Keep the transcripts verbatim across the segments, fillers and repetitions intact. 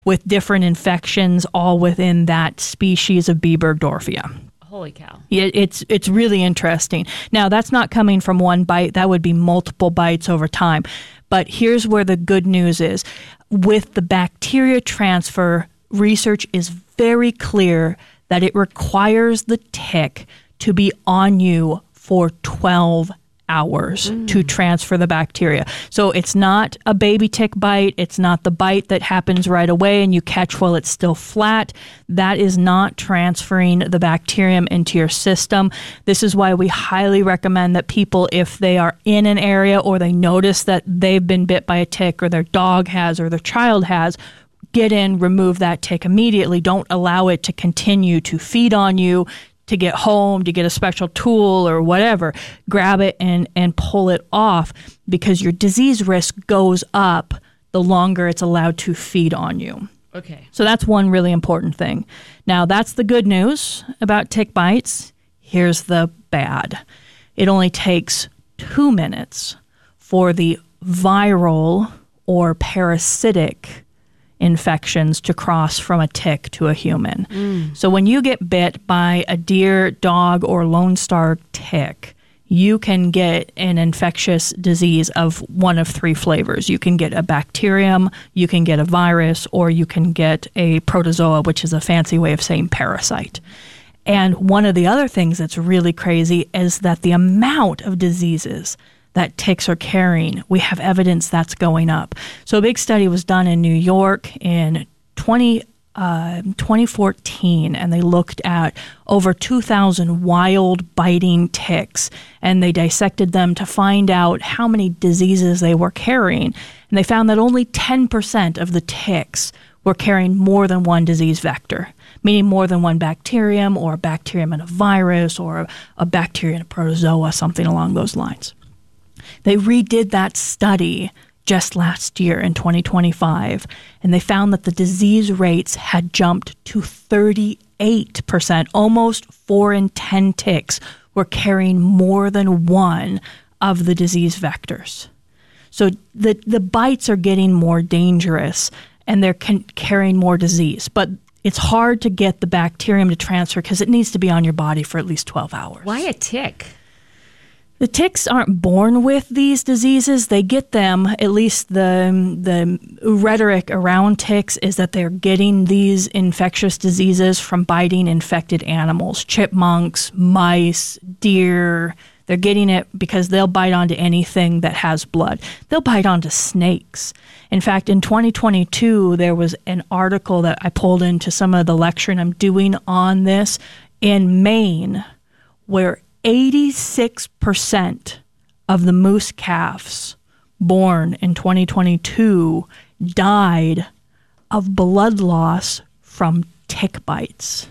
with different infections all within that species of B. burgdorfia. Holy cow. It, it's it's really interesting. Now, that's not coming from one bite. That would be multiple bites over time. But here's where the good news is. With the bacteria transfer, research is very clear that it requires the tick to be on you for twelve hours mm. to transfer the bacteria. So it's not a baby tick bite. It's not the bite that happens right away and you catch while it's still flat. That is not transferring the bacterium into your system. This is why we highly recommend that people, if they are in an area or they notice that they've been bit by a tick or their dog has or their child has, get in, remove that tick immediately. Don't allow it to continue to feed on you, to get home, to get a special tool or whatever. Grab it and, and pull it off, because your disease risk goes up the longer it's allowed to feed on you. Okay. So that's one really important thing. Now, that's the good news about tick bites. Here's the bad. It only takes two minutes for the viral or parasitic infections to cross from a tick to a human. Mm. So when you get bit by a deer, dog, or Lone Star tick, you can get an infectious disease of one of three flavors. You can get a bacterium, you can get a virus, or you can get a protozoa, which is a fancy way of saying parasite. And one of the other things that's really crazy is that the amount of diseases that ticks are carrying, we have evidence that's going up. So a big study was done in New York in twenty, uh, twenty fourteen, and they looked at over two thousand wild biting ticks, and they dissected them to find out how many diseases they were carrying. And they found that only ten percent of the ticks were carrying more than one disease vector, meaning more than one bacterium or a bacterium and a virus or a, a bacteria and a protozoa, something along those lines. They redid that study just last year in twenty twenty-five, and they found that the disease rates had jumped to thirty-eight percent. Almost four in ten ticks were carrying more than one of the disease vectors. So the, the bites are getting more dangerous, and they're can, carrying more disease. But it's hard to get the bacterium to transfer because it needs to be on your body for at least twelve hours. Why a tick? The ticks aren't born with these diseases. They get them, at least the the rhetoric around ticks is that they're getting these infectious diseases from biting infected animals, chipmunks, mice, deer. They're getting it because they'll bite onto anything that has blood. They'll bite onto snakes. In fact, in twenty twenty-two, there was an article that I pulled into some of the lecturing I'm doing on this in Maine, where eighty-six percent of the moose calves born in twenty twenty-two died of blood loss from tick bites.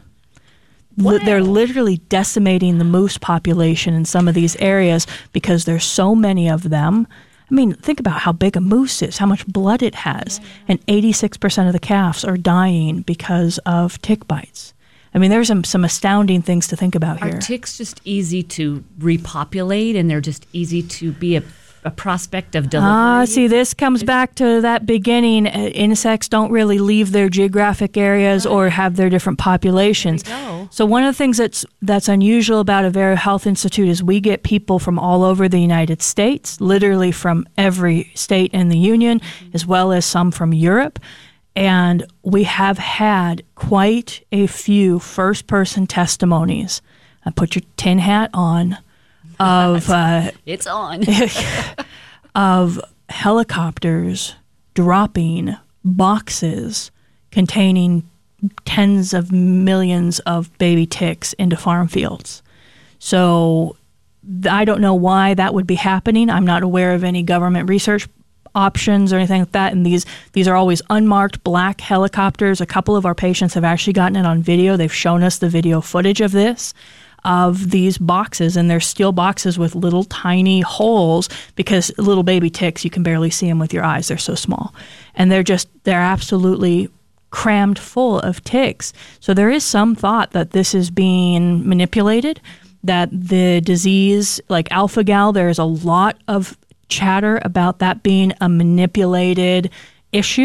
Wow. They're literally decimating the moose population in some of these areas because there's so many of them. I mean, think about how big a moose is, how much blood it has, and eighty-six percent of the calves are dying because of tick bites. I mean, there's some, some astounding things to think about here. Are ticks just easy to repopulate, and they're just easy to be a, a prospect of delivery? Ah, see, this comes back to that beginning. Uh, insects don't really leave their geographic areas right. or have their different populations. So one of the things that's that's unusual about Avera Health Institute is we get people from all over the United States, literally from every state in the union, mm-hmm. as well as some from Europe. And we have had quite a few first-person testimonies. Uh, put your tin hat on. Of uh, it's on. of helicopters dropping boxes containing tens of millions of baby ticks into farm fields. So I don't know why that would be happening. I'm not aware of any government research options or anything like that, and these these are always unmarked black helicopters. A couple of our patients have actually gotten it on video. They've shown us the video footage of this, of these boxes, and they're steel boxes with little tiny holes because little baby ticks, you can barely see them with your eyes. They're so small, and they're just they're absolutely crammed full of ticks. So there is some thought that this is being manipulated, that the disease like alpha-gal, there's a lot of chatter about that being a manipulated issue,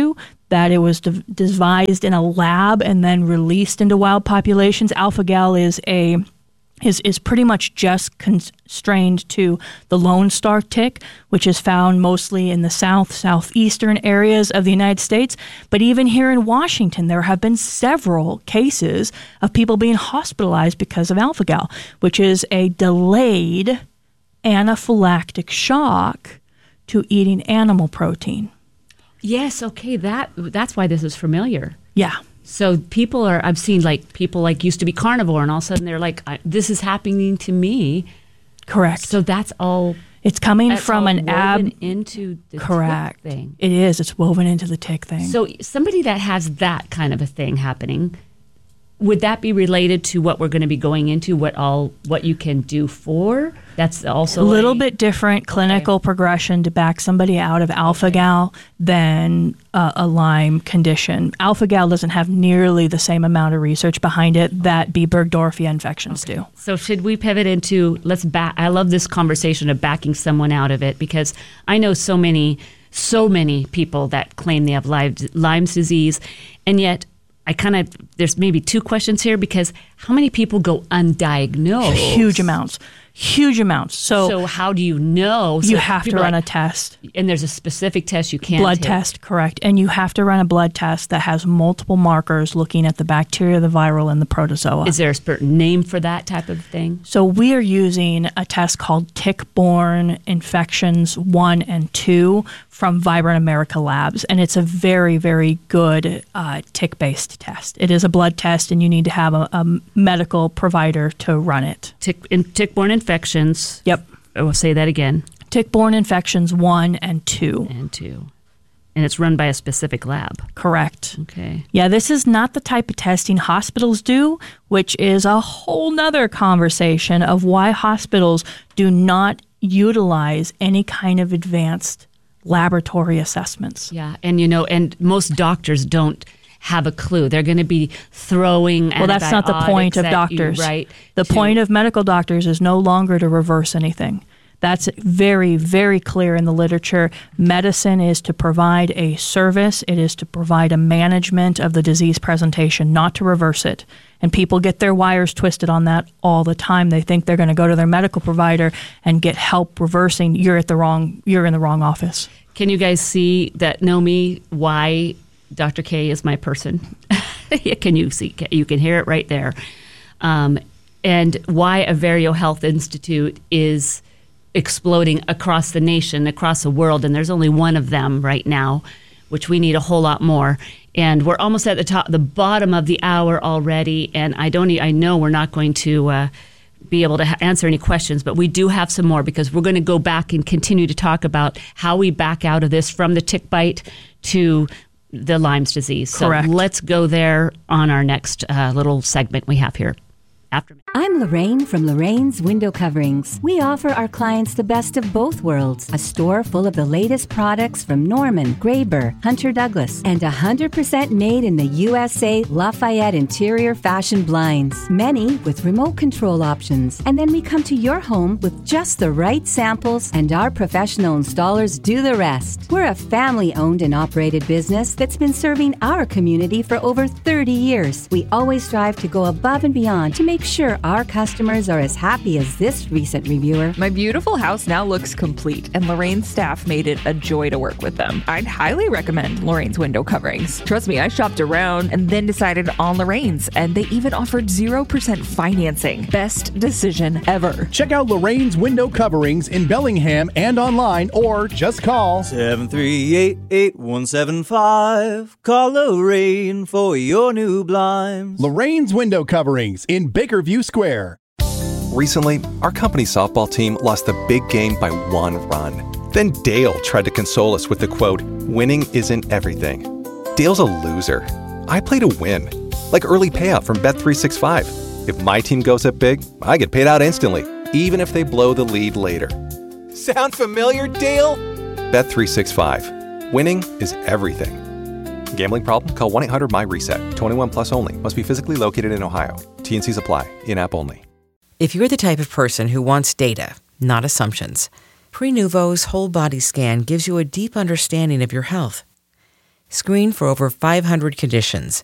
that it was de- devised in a lab and then released into wild populations. Alpha-gal is a is is pretty much just constrained to the Lone Star tick, which is found mostly in the south, southeastern areas of the United States. But even here in Washington, there have been several cases of people being hospitalized because of alpha-gal, which is a delayed anaphylactic shock to eating animal protein. Yes, okay, that that's why this is familiar. Yeah. So people are, I've seen like people like used to be carnivore and all of a sudden they're like, I, this is happening to me. Correct. So that's all. It's coming that's from all an ab. into the Correct. tick thing. It is. It's woven into the tick thing. So somebody that has that kind of a thing happening, would that be related to what we're going to be going into? What all what you can do for? That's also a little a, bit different clinical okay. progression to back somebody out of alpha-gal okay. than uh, a Lyme condition. Alpha-gal doesn't have nearly the same amount of research behind it that B. burgdorfia infections okay. do. So should we pivot into let's back? I love this conversation of backing someone out of it because I know so many, so many people that claim they have Lyme's disease, and yet. I kind of, there's maybe two questions here because how many people go undiagnosed? Huge amounts. Huge amounts. So, so how do you know? So you have to run like, a test. And there's a specific test you can't Blood take. test, correct. And you have to run a blood test that has multiple markers looking at the bacteria, the viral, and the protozoa. Is there a certain name for that type of thing? So we are using a test called Tick-Borne Infections one and two from Vibrant America Labs. And it's a very, very good uh, tick-based test. It is a blood test, and you need to have a, a medical provider to run it. Tick, in, tick-borne infections. Yep. I will say that again. Tick-borne infections one and two. And two. And it's run by a specific lab. Correct. Okay. Yeah, this is not the type of testing hospitals do, which is a whole nother conversation of why hospitals do not utilize any kind of advanced laboratory assessments. Yeah, and you know, and most doctors don't have a clue. They're going to be throwing Well, that's not the point of doctors. You, right? The to, point of medical doctors is no longer to reverse anything. That's very, very clear in the literature. Medicine is to provide a service. It is to provide a management of the disease presentation, not to reverse it. And people get their wires twisted on that all the time. They think they're going to go to their medical provider and get help reversing. You're at the wrong. You're in the wrong office. Can you guys see that? Know me? Why Doctor K is my person? Can you see? You can hear it right there. Um, and why Averio Health Institute is exploding across the nation, across the world, and there's only one of them right now, which we need a whole lot more. And we're almost at the top, the bottom of the hour already, and I don't. I know we're not going to uh, be able to ha- answer any questions, but we do have some more because we're going to go back and continue to talk about how we back out of this from the tick bite to the Lyme's disease. Correct. So let's go there on our next uh, little segment we have here. After. I'm Lorraine from Lorraine's Window Coverings. We offer our clients the best of both worlds. A store full of the latest products from Norman, Graber, Hunter Douglas, and one hundred percent made in the U S A Lafayette interior fashion blinds. Many with remote control options. And then we come to your home with just the right samples, and our professional installers do the rest. We're a family-owned and operated business that's been serving our community for over thirty years. We always strive to go above and beyond to make sure our customers are as happy as this recent reviewer. My beautiful house now looks complete, and Lorraine's staff made it a joy to work with them. I'd highly recommend Lorraine's Window Coverings. Trust me, I shopped around and then decided on Lorraine's, and they even offered zero percent financing. Best decision ever. Check out Lorraine's Window Coverings in Bellingham and online, or just call seven three eight, eight one seven five. Call Lorraine for your new blinds. Lorraine's Window Coverings in Bakerview Square. Recently, our company softball team lost the big game by one run. Then Dale tried to console us with the quote, "Winning isn't everything." Dale's a loser. I play to win. Like early payout from Bet three sixty-five. If my team goes up big, I get paid out instantly, even if they blow the lead later. Sound familiar, Dale? Bet three sixty-five. Winning is everything. Gambling problem? Call one eight hundred M Y RESET. twenty-one plus only. Must be physically located in Ohio. T and Cs apply. In-app only. If you're the type of person who wants data, not assumptions, Prenuvo's whole body scan gives you a deep understanding of your health. Screen for over five hundred conditions.